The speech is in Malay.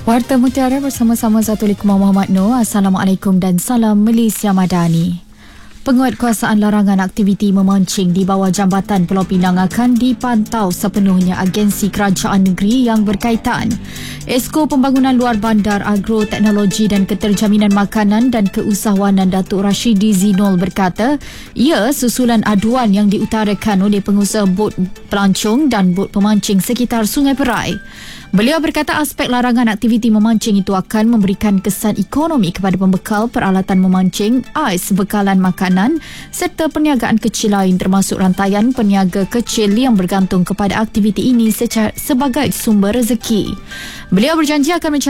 Warta Mutiara bersama-sama Zatulik Muhammad Noor. Assalamualaikum dan salam Malaysia Madani. Penguatkuasaan larangan aktiviti memancing di bawah Jambatan Pulau Pinang akan dipantau sepenuhnya agensi kerajaan negeri yang berkaitan. Esko Pembangunan Luar Bandar, Agroteknologi dan Keterjaminan Makanan dan Keusahawanan Datuk Rashidi Zinol berkata, ia susulan aduan yang diutarakan oleh pengusaha bot pelancong dan bot pemancing sekitar Sungai Perai. Beliau berkata aspek larangan aktiviti memancing itu akan memberikan kesan ekonomi kepada pembekal peralatan memancing, ais, bekalan makanan serta perniagaan kecil lain termasuk rantaian peniaga kecil yang bergantung kepada aktiviti ini sebagai sumber rezeki. Beliau berjanji akan mencari